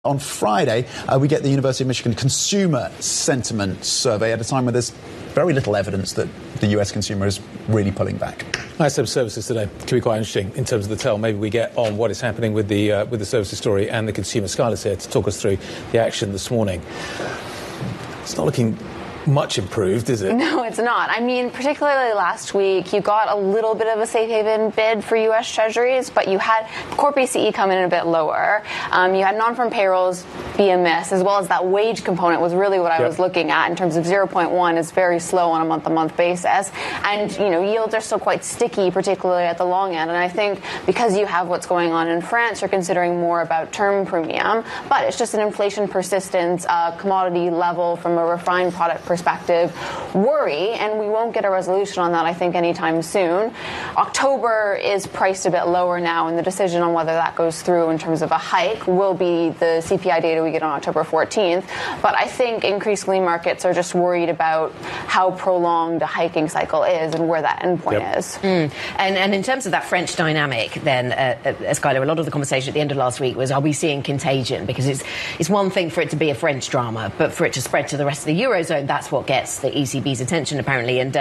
On Friday, we get the University of Michigan Consumer Sentiment Survey at a time where there's very little evidence that the US consumer is really pulling back. ISM services today could be quite interesting in terms of the tell. Maybe we get on what is happening with the services story and the consumer. Skylar's here to talk us through the action this morning. It's not looking much improved, is it? No, it's not. I mean, particularly last week, you got a little bit of a safe haven bid for U.S. Treasuries, but you had core PCE come in a bit lower. You had non-farm payrolls be a miss, as well as that wage component was really what I was looking at in terms of 0.1 is very slow on a month-to-month basis. And, yields are still quite sticky, particularly at the long end. And I think because you have what's going on in France, you're considering more about term premium, but it's just an inflation persistence, commodity level from a refined product perspective worry, and we won't get a resolution on that, I think, anytime soon. October is priced a bit lower now, and the decision on whether that goes through in terms of a hike will be the CPI data we get on October 14th. But I think increasingly markets are just worried about how prolonged a hiking cycle is and where that endpoint is. And in terms of that French dynamic, then, Skylar, a lot of the conversation at the end of last week was, are we seeing contagion? Because it's one thing for it to be a French drama, but for it to spread to the rest of the Eurozone, that's what gets the ECB's attention, apparently. And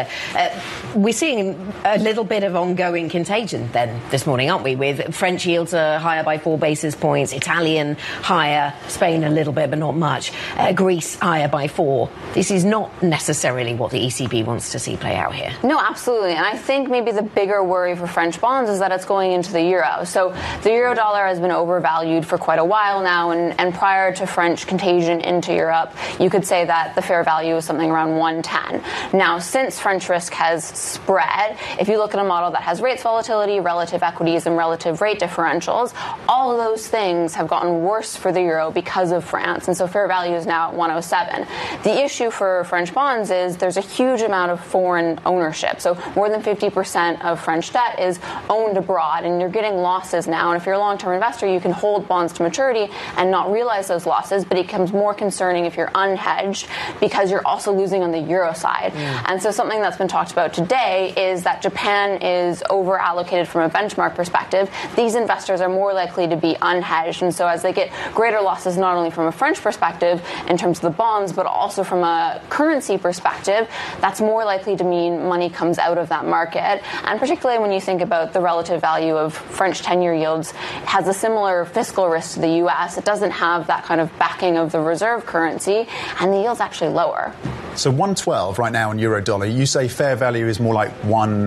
we're seeing a little bit of ongoing contagion then this morning, aren't we? With French yields are higher by 4 basis points, Italian higher, Spain a little bit, but not much, Greece higher by 4. This is not necessarily what the ECB wants to see play out here. No, absolutely. And I think maybe the bigger worry for French bonds is that it's going into the euro. So the euro dollar has been overvalued for quite a while now, and prior to French contagion into Europe, you could say that the fair value is something around 110. Now, since French risk has spread, if you look at a model that has rates volatility, relative equities, and relative rate differentials, all of those things have gotten worse for the euro because of France. And so fair value is now at 107. The issue for French bonds is there's a huge amount of foreign ownership. So more than 50% of French debt is owned abroad, and you're getting losses now. And if you're a long-term investor, you can hold bonds to maturity and not realize those losses, but it becomes more concerning if you're unhedged because you're also losing on the euro side. And so something that's been talked about today is that Japan is over allocated from a benchmark perspective. These investors are more likely to be unhedged, and so as they get greater losses not only from a French perspective in terms of the bonds, but also from a currency perspective, that's more likely to mean money comes out of that market. And particularly when you think about the relative value of French 10-year yields, it has a similar fiscal risk to the US. It doesn't have that kind of backing of the reserve currency, and the yield's actually lower. So 112 right now in euro dollar. You say fair value is more like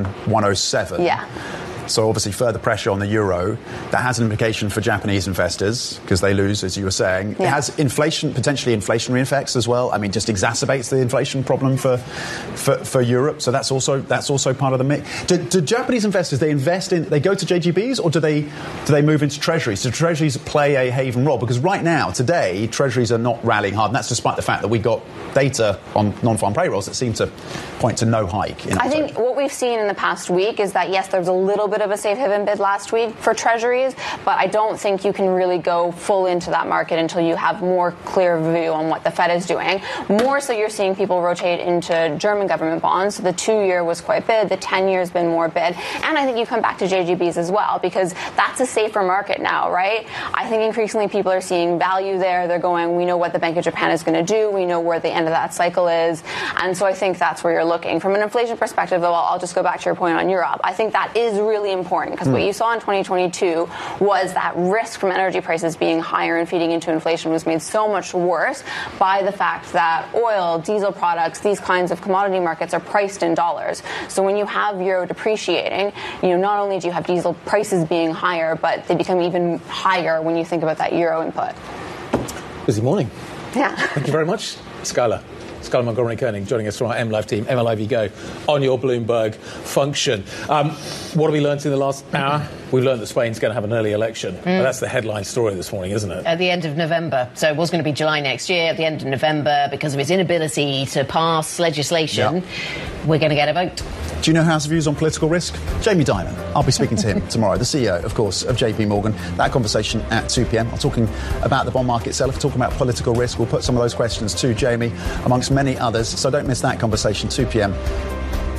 107. Yeah. So obviously further pressure on the euro. That has an implication for Japanese investors because they lose, as you were saying. Yeah. It has potentially inflationary effects as well. I mean, just exacerbates the inflation problem for Europe. So that's also part of the mix. Do Japanese investors, they go to JGBs, or do they move into treasuries? Do treasuries play a haven role? Because right now, today, treasuries are not rallying hard, and that's despite the fact that we got data on non-farm payrolls that seem to point to no hike. I think what we've seen in the past week is that, yes, there's a little bit of a safe haven bid last week for treasuries, but I don't think you can really go full into that market until you have more clear view on what the Fed is doing. More so you're seeing people rotate into German government bonds. So the 2-year was quite bid, the 10-year has been more bid, and I think you come back to JGBs as well because that's a safer market now, right? I think increasingly people are seeing value there. They're going, we know what the Bank of Japan is going to do. We know where the end of that cycle is. And so I think that's where you're looking. From an inflation perspective, though, I'll just go back to your point on Europe. I think that is really important because what you saw in 2022 was that risk from energy prices being higher and feeding into inflation was made so much worse by the fact that oil, diesel products, these kinds of commodity markets are priced in dollars. So when you have euro depreciating, not only do you have diesel prices being higher, but they become even higher when you think about that euro input. Busy morning. Yeah. Thank you very much, Skylar. Skylar Montgomery-Koenig joining us from our MLive team, MLive Go, on your Bloomberg function. What have we learned in the last hour? We've learned that Spain's going to have an early election. That's the headline story this morning, isn't it? At the end of November. So it was going to be July next year. At the end of November, because of its inability to pass legislation, we're going to get a vote. Do you know House views on political risk? Jamie Dimon. I'll be speaking to him tomorrow, the CEO, of course, of JP Morgan. That conversation at 2 p.m. I'm talking about the bond market itself, talking about political risk. We'll put some of those questions to Jamie, amongst many others. So don't miss that conversation, 2 p.m.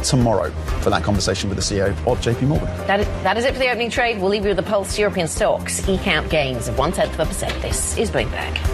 tomorrow for that conversation with the CEO of JP Morgan. That is it for the opening trade. We'll leave you with the pulse. European stocks eke out gains of 0.1%. This is Bloomberg.